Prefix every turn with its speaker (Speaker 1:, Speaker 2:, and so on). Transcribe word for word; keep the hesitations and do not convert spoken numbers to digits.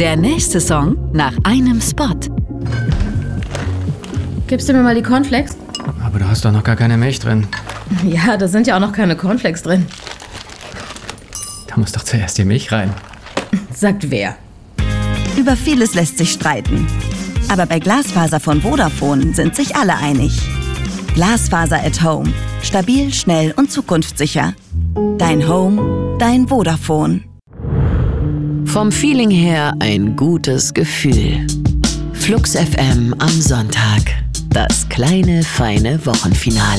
Speaker 1: Der nächste Song nach einem Spot.
Speaker 2: Gibst du mir mal die Cornflakes?
Speaker 3: Aber du hast doch noch gar keine Milch drin.
Speaker 2: Ja, da sind ja auch noch keine Cornflakes drin.
Speaker 3: Da muss doch zuerst die Milch rein.
Speaker 2: Sagt wer?
Speaker 4: Über vieles lässt sich streiten. Aber bei Glasfaser von Vodafone sind sich alle einig. Glasfaser at Home. Stabil, schnell und zukunftssicher. Dein Home, dein Vodafone.
Speaker 5: Vom Feeling her ein gutes Gefühl. Flux F M am Sonntag. Das kleine, feine Wochenfinale.